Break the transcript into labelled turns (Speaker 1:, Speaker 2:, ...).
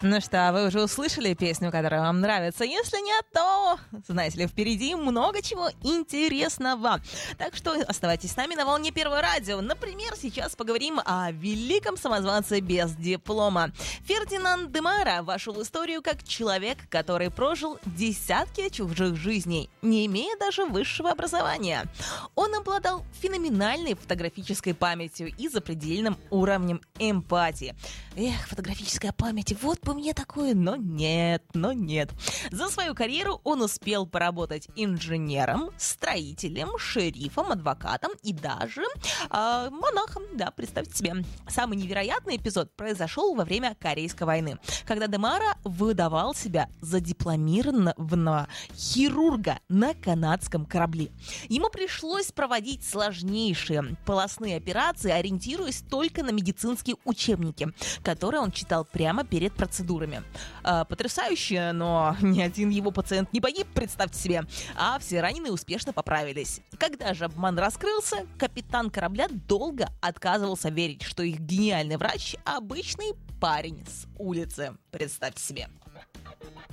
Speaker 1: Ну что, вы уже услышали песню, которая вам нравится? Если нет, то, знаете ли, впереди много чего интересного. Так что оставайтесь с нами на волне Первого радио. Например, сейчас поговорим о великом самозванце без диплома. Фердинанд де Мара вошел в историю как человек, который прожил десятки чужих жизней, не имея даже высшего образования. Он обладал феноменальной фотографической памятью и запредельным уровнем эмпатии. Эх, фотографическая память, вот бы мне такое, но нет. За свою карьеру он успел поработать инженером, строителем, шерифом, адвокатом и даже монахом, да, представьте себе. Самый невероятный эпизод произошел во время Корейской войны, когда де Мара выдавал себя за дипломированного хирурга на канадском корабле. Ему пришлось проводить сложнейшие полостные операции, ориентируясь только на медицинские учебники, которые он читал прямо перед процедурами. Потрясающе, но ни один его пациент не погиб, представьте себе, а все раненые успешно поправились. Когда же обман раскрылся, капитан корабля долго отказывался верить, что их гениальный врач — обычный парень с улицы. Представьте себе.